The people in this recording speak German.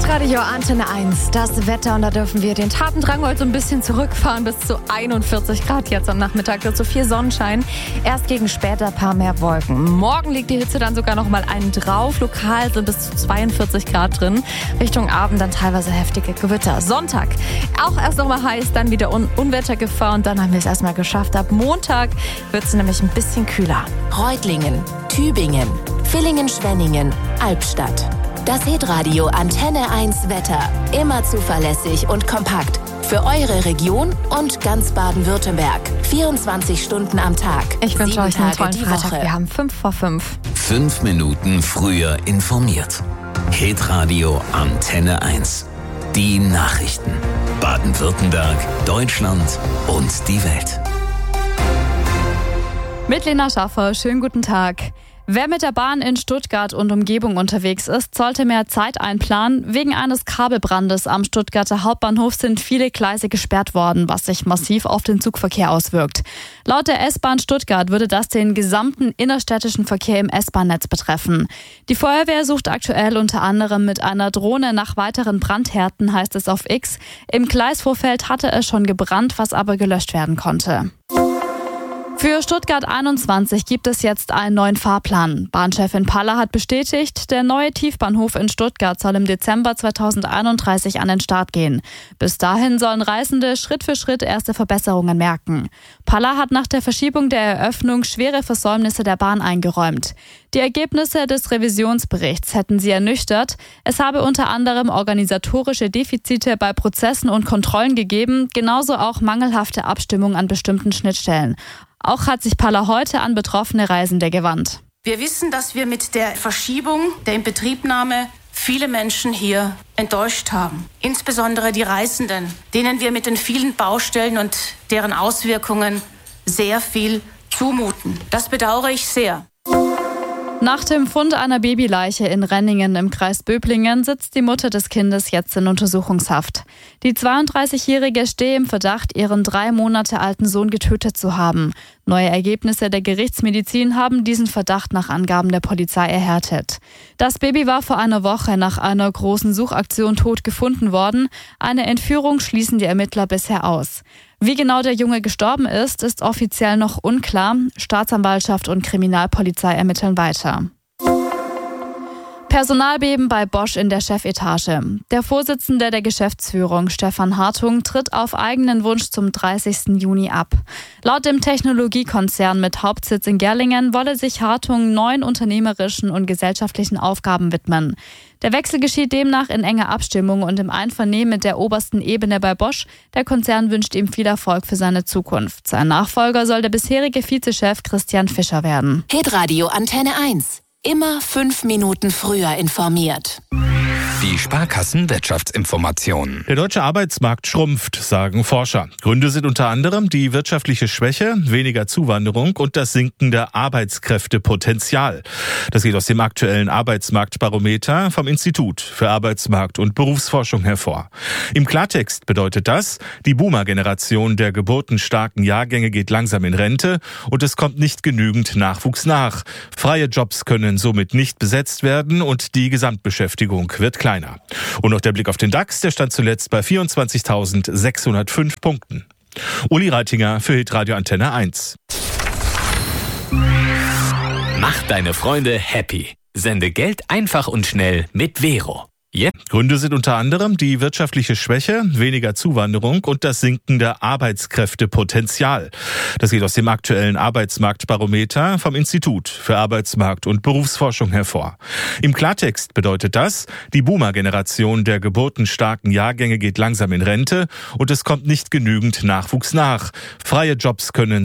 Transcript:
Hitradio Antenne 1, das Wetter, und da dürfen wir den Tatendrang heute so ein bisschen zurückfahren, bis zu 41 Grad jetzt am Nachmittag, dazu viel Sonnenschein, erst gegen später ein paar mehr Wolken. Morgen liegt die Hitze dann sogar noch mal einen drauf, lokal sind bis zu 42 Grad drin, Richtung Abend dann teilweise heftige Gewitter. Sonntag auch erst noch mal heiß, dann wieder Unwettergefahr und dann haben wir es erstmal geschafft. Ab Montag wird es nämlich ein bisschen kühler. Reutlingen, Tübingen, Villingen-Schwenningen, Albstadt. Das Hitradio Antenne 1 Wetter. Immer zuverlässig und kompakt. Für eure Region und ganz Baden-Württemberg. 24 Stunden am Tag. Ich wünsche euch einen tollen die Freitag. Woche. Wir haben 5 vor 5. 5 Minuten früher informiert. Hitradio Antenne 1. Die Nachrichten. Baden-Württemberg, Deutschland und die Welt. Mit Lena Schaffer, schönen guten Tag. Wer mit der Bahn in Stuttgart und Umgebung unterwegs ist, sollte mehr Zeit einplanen. Wegen eines Kabelbrandes am Stuttgarter Hauptbahnhof sind viele Gleise gesperrt worden, was sich massiv auf den Zugverkehr auswirkt. Laut der S-Bahn Stuttgart würde das den gesamten innerstädtischen Verkehr im S-Bahn-Netz betreffen. Die Feuerwehr sucht aktuell unter anderem mit einer Drohne nach weiteren Brandhärten, heißt es auf X. Im Gleisvorfeld hatte es schon gebrannt, was aber gelöscht werden konnte. Für Stuttgart 21 gibt es jetzt einen neuen Fahrplan. Bahnchefin Paller hat bestätigt, der neue Tiefbahnhof in Stuttgart soll im Dezember 2031 an den Start gehen. Bis dahin sollen Reisende Schritt für Schritt erste Verbesserungen merken. Paller hat nach der Verschiebung der Eröffnung schwere Versäumnisse der Bahn eingeräumt. Die Ergebnisse des Revisionsberichts hätten sie ernüchtert. Es habe unter anderem organisatorische Defizite bei Prozessen und Kontrollen gegeben, genauso auch mangelhafte Abstimmung an bestimmten Schnittstellen. Auch hat sich Paller heute an betroffene Reisende gewandt. Wir wissen, dass wir mit der Verschiebung der Inbetriebnahme viele Menschen hier enttäuscht haben. Insbesondere die Reisenden, denen wir mit den vielen Baustellen und deren Auswirkungen sehr viel zumuten. Das bedauere ich sehr. Nach dem Fund einer Babyleiche in Renningen im Kreis Böblingen sitzt die Mutter des Kindes jetzt in Untersuchungshaft. Die 32-Jährige stehe im Verdacht, ihren 3 Monate alten Sohn getötet zu haben. Neue Ergebnisse der Gerichtsmedizin haben diesen Verdacht nach Angaben der Polizei erhärtet. Das Baby war vor einer Woche nach einer großen Suchaktion tot gefunden worden. Eine Entführung schließen die Ermittler bisher aus. Wie genau der Junge gestorben ist, ist offiziell noch unklar. Staatsanwaltschaft und Kriminalpolizei ermitteln weiter. Personalbeben bei Bosch in der Chefetage. Der Vorsitzende der Geschäftsführung, Stefan Hartung, tritt auf eigenen Wunsch zum 30. Juni ab. Laut dem Technologiekonzern mit Hauptsitz in Gerlingen wolle sich Hartung neuen unternehmerischen und gesellschaftlichen Aufgaben widmen. Der Wechsel geschieht demnach in enger Abstimmung und im Einvernehmen mit der obersten Ebene bei Bosch. Der Konzern wünscht ihm viel Erfolg für seine Zukunft. Sein Nachfolger soll der bisherige Vizechef Christian Fischer werden. Hitradio Antenne 1. Immer 5 Minuten früher informiert. Die Sparkassen-Wirtschaftsinformationen. Der deutsche Arbeitsmarkt schrumpft, sagen Forscher. Gründe sind unter anderem die wirtschaftliche Schwäche, weniger Zuwanderung und das sinkende Arbeitskräftepotenzial. Das geht aus dem aktuellen Arbeitsmarktbarometer vom Institut für Arbeitsmarkt- und Berufsforschung hervor. Im Klartext bedeutet das, die Boomer-Generation der geburtenstarken Jahrgänge geht langsam in Rente und es kommt nicht genügend Nachwuchs nach. Freie Jobs können somit nicht besetzt werden und die Gesamtbeschäftigung wird kleiner. Und noch der Blick auf den DAX, der stand zuletzt bei 24.605 Punkten. Uli Reitinger für Hitradio Antenne 1. Mach deine Freunde happy. Sende Geld einfach und schnell mit Vero. Gründe sind unter anderem die wirtschaftliche Schwäche, weniger Zuwanderung und das sinkende Arbeitskräftepotenzial. Das geht aus dem aktuellen Arbeitsmarktbarometer vom Institut für Arbeitsmarkt- und Berufsforschung hervor. Im Klartext bedeutet das, die Boomer-Generation der geburtenstarken Jahrgänge geht langsam in Rente und es kommt nicht genügend Nachwuchs nach. Freie Jobs können